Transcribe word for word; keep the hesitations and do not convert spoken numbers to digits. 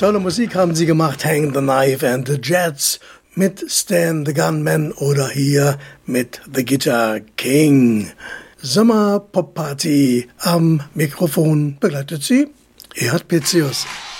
Tolle Musik haben sie gemacht, Hang the Knife and the Jets mit Stan the Gunman oder hier mit The Guitar King. Sommer Pop Party am Mikrofon begleitet sie Erhard Pitzius.